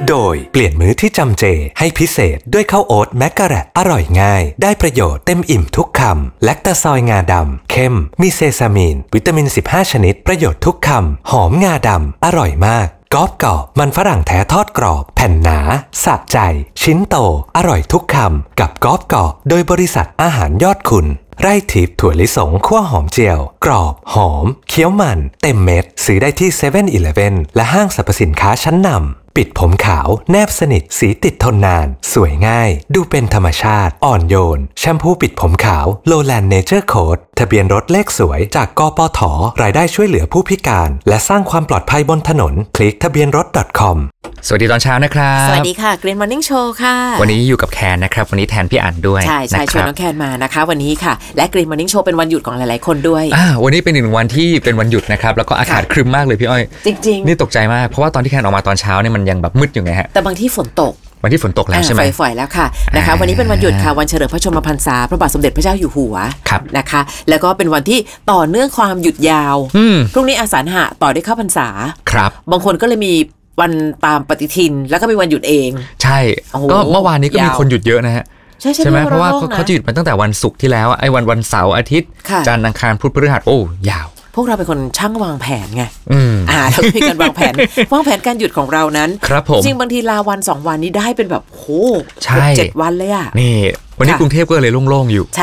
โดยเปลี่ยนมื้อที่จำเจให้พิเศษด้วยข้าวโอ๊ตแมกกะแรตอร่อยง่ายได้ประโยชน์เต็มอิ่มทุกคำแลคตาซอยงาดำเข้มมีเซซามีนวิตามิน15ชนิดประโยชน์ทุกคำหอมงาดำอร่อยมากกรอบกรอบมันฝรั่งแท้ทอดกรอบแผ่นหนาสะใจชิ้นโตอร่อยทุกคำกับกรอบกรอบโดยบริษัทอาหารยอดคุณไร่ทิพย์ถั่วลิสงคั่วหอมเจียวกรอบหอมเคี้ยวมันเต็มเม็ดซื้อได้ที่ 7-Eleven และห้างสรรพสินค้าชั้นนำปิดผมขาวแนบสนิทสีติดทนนานสวยง่ายดูเป็นธรรมชาติอ่อนโยนแชมพูปิดผมขาวโลแลนด์เนเจอร์โค้ดทะเบียนรถเลขสวยจากกปท.รายได้ช่วยเหลือผู้พิการและสร้างความปลอดภัยบนถนนคลิกทะเบียนรถ .com สวัสดีตอนเช้านะครับสวัสดีค่ะ Green Morning Show ค่ะวันนี้อยู่กับแคนนะครับวันนี้แทนพี่อั๋นด้วยใช่ชวนน้องแคนมานะคะวันนี้ค่ะและ Green Morning Show เป็นวันหยุดของหลายๆคนด้วยวันนี้เป็นหนึ่งวันที่เป็นวันหยุดนะครับแล้วก็อากาศครึ้มมากเลยพี่อ้อยจริงๆนี่ตกใจมากเพราะว่าตอนที่แคนออกมาตอนเช้าเนี่ยมันยังแบบมืดอยู่ไงฮะแต่บางที่ฝนตกวันที่ฝนตกแล้วใช่ไหมฝอยๆแล้วค่ะนะคะวันนี้เป็นวันหยุดค่ะวันเฉลิมพระชนมพรรษาพระบาทสมเด็จพระเจ้าอยู่หัวนะคะแล้วก็เป็นวันที่ต่อเนื่องความหยุดยาวพรุ่งนี้อาสาฬหะต่อด้วยเข้าพรรษาครับบางคนก็เลยมีวันตามปฏิทินแล้วก็มีวันหยุดเองใช่ก็เมื่อวานนี้ก็มีคนหยุดเยอะนะฮะใช่ไหมเพราะว่าเขาจะหยุดมาตั้งแต่วันศุกร์ที่แล้วไอ้วันเสาร์อาทิตย์จันทร์อังคารพุธพฤหัสโอ้ยาวพวกเราเป็นคนช่างวางแผนไงเรามีการวางแผนการหยุดของเรานั้นจริงบางทีลาวัน2วันนี้ได้เป็นแบบโห7 วันเลยอ่ะนี่วันนี้กรุงเทพก็เลยโล่งๆอยู่